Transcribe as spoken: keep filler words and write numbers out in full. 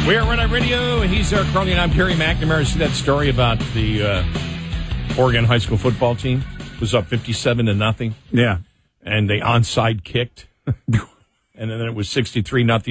We are Red Eye Radio. He's our Crony, and I'm Terry McNamara. See that story about the uh, Oregon high school football team? It was up fifty-seven to nothing. Yeah. And they onside kicked. And then it was sixty-three nothing.